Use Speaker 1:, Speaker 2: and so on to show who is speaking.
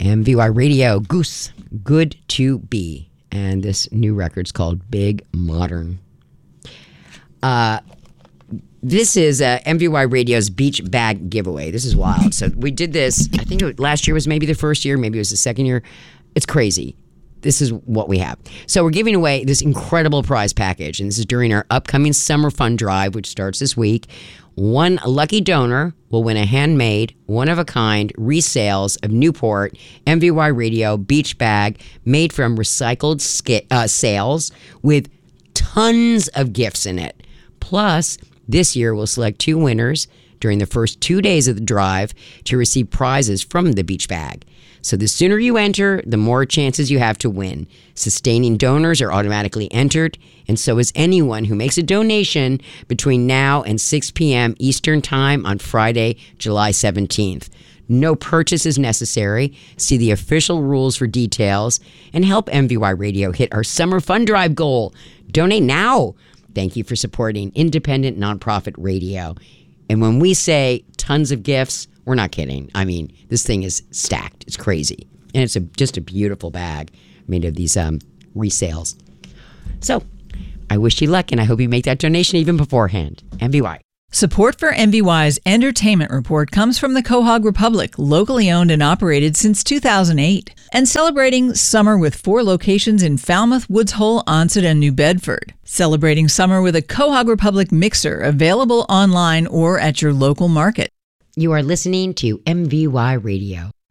Speaker 1: MVY Radio, Goose, Good to Be. And this new record's called Big Modern. This is MVY Radio's Beach Bag Giveaway. This is wild. So we did this, I think last year was maybe the first year, maybe it was the second year. It's crazy. This is what we have. So we're giving away this incredible prize package, and this is during our upcoming Summer Fun Drive, which starts this week. One lucky donor will win a handmade, one-of-a-kind resales of Newport MVY Radio beach bag made from recycled sails with tons of gifts in it. Plus, this year we'll select 2 winners during the first 2 days of the drive to receive prizes from the beach bag. So the sooner you enter, the more chances you have to win. Sustaining donors are automatically entered, and so is anyone who makes a donation between now and 6 p.m. Eastern Time on Friday, July 17th. No purchase is necessary. See the official rules for details and help MVY Radio hit our Summer Fun Drive goal. Donate now. Thank you for supporting independent nonprofit radio. And when we say tons of gifts, we're not kidding. I mean, this thing is stacked. It's crazy. And it's just a beautiful bag made of these resales. So I wish you luck, and I hope you make that donation even beforehand. MVY.
Speaker 2: Support for MVY's Entertainment Report comes from the Quahog Republic, locally owned and operated since 2008, and celebrating summer with 4 locations in Falmouth, Woods Hole, Onset, and New Bedford. Celebrating summer with a Quahog Republic mixer available online or at your local market.
Speaker 1: You are listening to MVY Radio.